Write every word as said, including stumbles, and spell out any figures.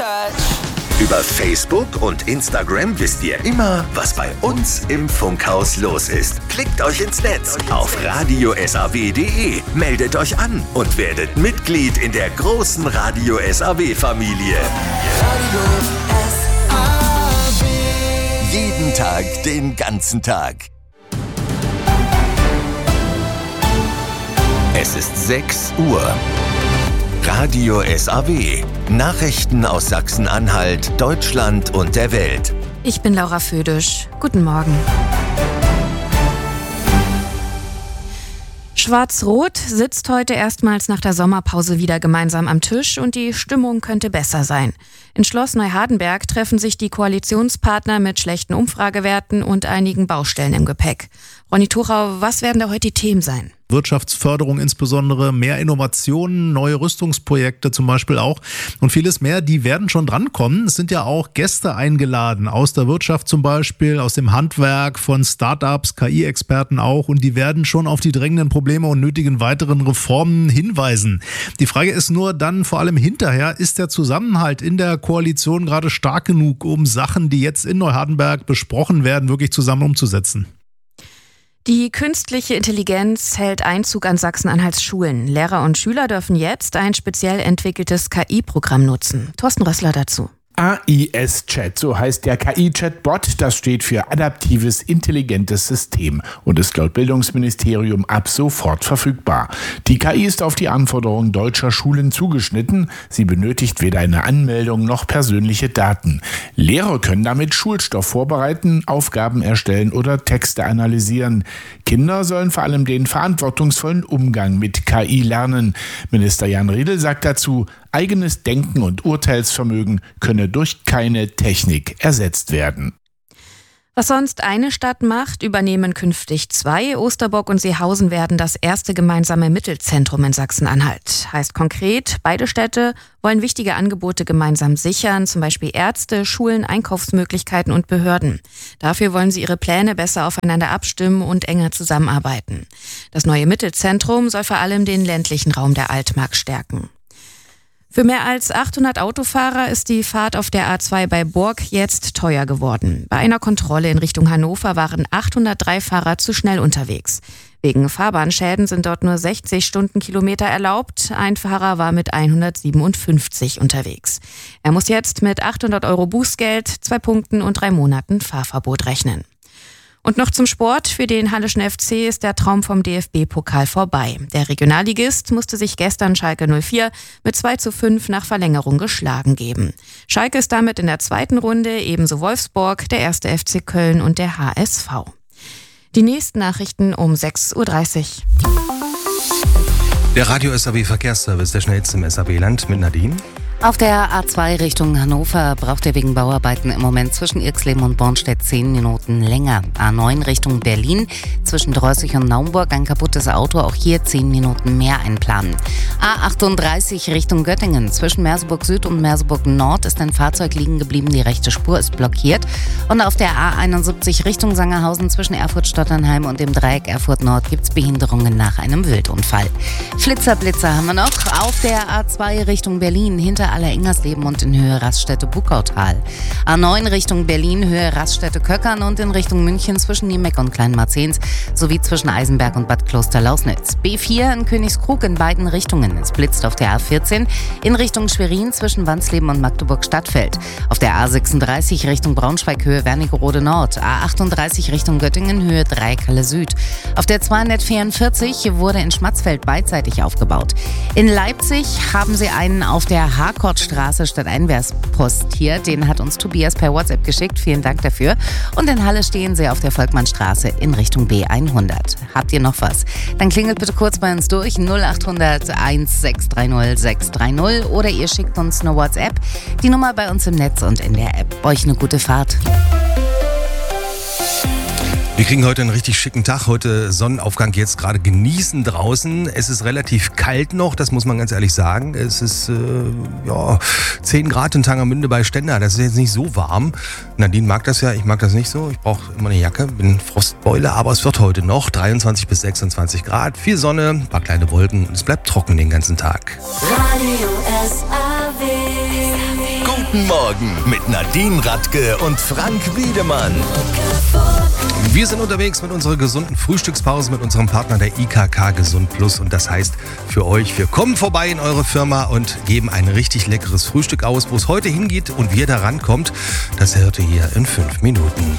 touch. Über Facebook und Instagram wisst ihr immer, was bei uns im Funkhaus los ist. Klickt euch ins Netz auf radio s a w punkt d e, meldet euch an und werdet Mitglied in der großen Radio S A W-Familie. Radio S A W. Jeden Tag, den ganzen Tag. Es ist sechs Uhr. Radio S A W. Nachrichten aus Sachsen-Anhalt, Deutschland und der Welt. Ich bin Laura Födisch. Guten Morgen. Schwarz-Rot sitzt heute erstmals nach der Sommerpause wieder gemeinsam am Tisch und die Stimmung könnte besser sein. In Schloss Neuhardenberg treffen sich die Koalitionspartner mit schlechten Umfragewerten und einigen Baustellen im Gepäck. Ronny Tuchau, was werden da heute die Themen sein? Wirtschaftsförderung insbesondere, mehr Innovationen, neue Rüstungsprojekte zum Beispiel auch und vieles mehr, die werden schon drankommen. Es sind ja auch Gäste eingeladen, aus der Wirtschaft zum Beispiel, aus dem Handwerk, von Startups, K I-Experten auch, und die werden schon auf die drängenden Probleme und nötigen weiteren Reformen hinweisen. Die Frage ist nur dann vor allem hinterher, ist der Zusammenhalt in der Koalition gerade stark genug, um Sachen, die jetzt in Neuhardenberg besprochen werden, wirklich zusammen umzusetzen? Die künstliche Intelligenz hält Einzug an Sachsen-Anhalts Schulen. Lehrer und Schüler dürfen jetzt ein speziell entwickeltes K I-Programm nutzen. Thorsten Rössler dazu. A I S-Chat, so heißt der K I-Chatbot, das steht für Adaptives Intelligentes System und ist laut Bildungsministerium ab sofort verfügbar. Die K I ist auf die Anforderungen deutscher Schulen zugeschnitten. Sie benötigt weder eine Anmeldung noch persönliche Daten. Lehrer können damit Schulstoff vorbereiten, Aufgaben erstellen oder Texte analysieren. Kinder sollen vor allem den verantwortungsvollen Umgang mit K I lernen. Minister Jan Riedel sagt dazu, eigenes Denken und Urteilsvermögen könne durch keine Technik ersetzt werden. Was sonst eine Stadt macht, übernehmen künftig zwei. Osterbock und Seehausen werden das erste gemeinsame Mittelzentrum in Sachsen-Anhalt. Heißt konkret, beide Städte wollen wichtige Angebote gemeinsam sichern, zum Beispiel Ärzte, Schulen, Einkaufsmöglichkeiten und Behörden. Dafür wollen sie ihre Pläne besser aufeinander abstimmen und enger zusammenarbeiten. Das neue Mittelzentrum soll vor allem den ländlichen Raum der Altmark stärken. Für mehr als achthundert Autofahrer ist die Fahrt auf der A zwei bei Borg jetzt teuer geworden. Bei einer Kontrolle in Richtung Hannover waren achthundertdrei Fahrer zu schnell unterwegs. Wegen Fahrbahnschäden sind dort nur sechzig Stundenkilometer erlaubt. Ein Fahrer war mit hundertsiebenundfünfzig unterwegs. Er muss jetzt mit achthundert Euro Bußgeld, zwei Punkten und drei Monaten Fahrverbot rechnen. Und noch zum Sport. Für den Halleschen F C ist der Traum vom D F B-Pokal vorbei. Der Regionalligist musste sich gestern Schalke null vier mit zwei zu fünf nach Verlängerung geschlagen geben. Schalke ist damit in der zweiten Runde, ebenso Wolfsburg, der erste F C Köln und der H S V. Die nächsten Nachrichten um sechs Uhr dreißig. Der Radio S A W Verkehrsservice, der schnellste im S A W-Land mit Nadine. Auf der A zwei Richtung Hannover braucht ihr wegen Bauarbeiten im Moment zwischen Irxleben und Bornstedt zehn Minuten länger. A neun Richtung Berlin zwischen Dreußig und Naumburg ein kaputtes Auto, auch hier zehn Minuten mehr einplanen. A achtunddreißig Richtung Göttingen zwischen Merseburg Süd und Merseburg Nord ist ein Fahrzeug liegen geblieben, die rechte Spur ist blockiert. Und auf der A einundsiebzig Richtung Sangerhausen zwischen Erfurt-Stotternheim und dem Dreieck Erfurt Nord gibt es Behinderungen nach einem Wildunfall. Flitzer-Blitzer haben wir noch auf der A zwei Richtung Berlin hinter Aller-Ingersleben und in Höhe Raststätte Buckautal. A neun Richtung Berlin, Höhe Raststätte Köckern und in Richtung München zwischen Niemeck und Kleinmarzens sowie zwischen Eisenberg und Bad Kloster-Lausnitz. B vier in Königskrug in beiden Richtungen. Es blitzt auf der A vierzehn in Richtung Schwerin zwischen Wansleben und Magdeburg-Stadtfeld. Auf der A sechsunddreißig Richtung Braunschweig, Höhe Wernigerode Nord. A achtunddreißig Richtung Göttingen, Höhe Dreieckhalle Süd. Auf der zweihundertvierundvierzig wurde in Schmatzfeld beidseitig aufgebaut. In Leipzig haben sie einen auf der Harkortstraße statt einwärts postiert. Den hat uns Tobias per WhatsApp geschickt. Vielen Dank dafür. Und in Halle stehen sie auf der Volkmannstraße in Richtung B hundert. Habt ihr noch was? Dann klingelt bitte kurz bei uns durch null achthundert eins sechs drei null sechs drei null oder ihr schickt uns eine WhatsApp. Die Nummer bei uns im Netz und in der App. Euch eine gute Fahrt. Wir kriegen heute einen richtig schicken Tag. Heute Sonnenaufgang, jetzt gerade genießen draußen. Es ist relativ kalt noch, das muss man ganz ehrlich sagen. Es ist äh, ja zehn Grad in Tangermünde bei Stender. Das ist jetzt nicht so warm. Nadine mag das ja, ich mag das nicht so. Ich brauche immer eine Jacke, bin Frostbeule. Aber es wird heute noch dreiundzwanzig bis sechsundzwanzig Grad. Viel Sonne, ein paar kleine Wolken und es bleibt trocken den ganzen Tag. Radio S A W. Guten Guten Morgen mit Nadine Radke und Frank Wiedemann. Wir sind unterwegs mit unserer gesunden Frühstückspause mit unserem Partner der I K K Gesund Plus. Und das heißt für euch, wir kommen vorbei in eure Firma und geben ein richtig leckeres Frühstück aus. Wo es heute hingeht und wie ihr da rankommt, das hört ihr hier in fünf Minuten.